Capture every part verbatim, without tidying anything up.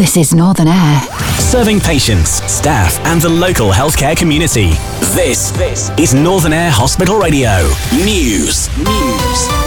This is Northern Air. Serving patients, staff and the local healthcare community. This, this is Northern Air Hospital Radio. News. News.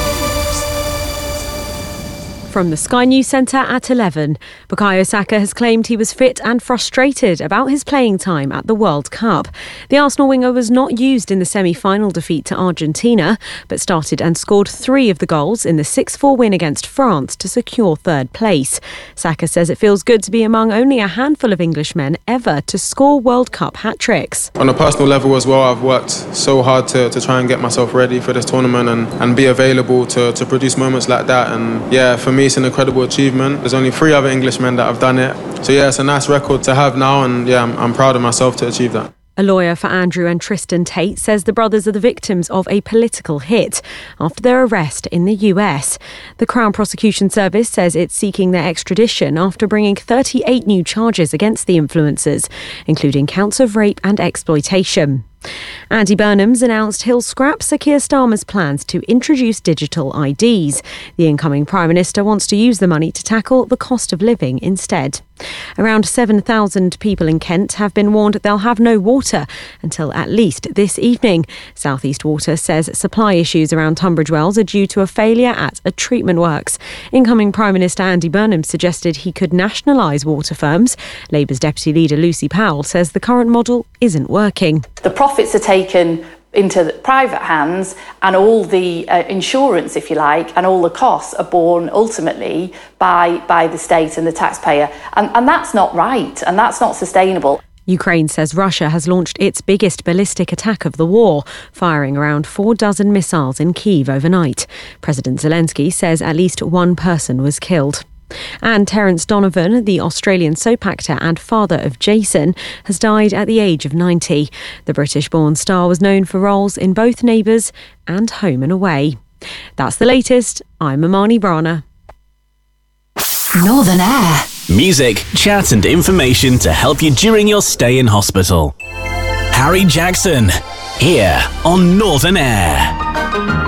From the Sky News Centre at eleven, Bukayo Saka has claimed he was fit and frustrated about his playing time at the World Cup. The Arsenal winger was not used in the semi-final defeat to Argentina, but started and scored three of the goals in the six four win against France to secure third place. Saka says it feels good to be among only a handful of Englishmen ever to score World Cup hat-tricks. On a personal level as well, I've worked so hard to, to try and get myself ready for this tournament and, and be available to, to produce moments like that. And yeah, for me, it's an incredible achievement. There's only three other Englishmen that have done it. So yeah, it's a nice record to have now, and yeah, I'm, I'm proud of myself to achieve that. A lawyer for Andrew and Tristan Tate says the brothers are the victims of a political hit after their arrest in the U S. The Crown Prosecution Service says it's seeking their extradition after bringing thirty-eight new charges against the influencers, including counts of rape and exploitation. Andy Burnham's announced he'll scrap Sir Keir Starmer's plans to introduce digital I Ds. The incoming Prime Minister wants to use the money to tackle the cost of living instead. Around seven thousand people in Kent have been warned they'll have no water until at least this evening. South East Water says supply issues around Tunbridge Wells are due to a failure at a treatment works. Incoming Prime Minister Andy Burnham suggested he could nationalise water firms. Labour's Deputy Leader Lucy Powell says the current model isn't working. The profits are taken into the private hands, and all the uh, insurance, if you like, and all the costs are borne ultimately by by the state and the taxpayer. And, and that's not right, and that's not sustainable. Ukraine says Russia has launched its biggest ballistic attack of the war, firing around four dozen missiles in Kyiv overnight. President Zelensky says at least one person was killed. And Terence Donovan, the Australian soap actor and father of Jason, has died at the age of ninety. The British-born star was known for roles in both Neighbours and Home and Away. That's the latest. I'm Amani Brana. Northern Air. Music, chat and information to help you during your stay in hospital. Harry Jackson, here on Northern Air.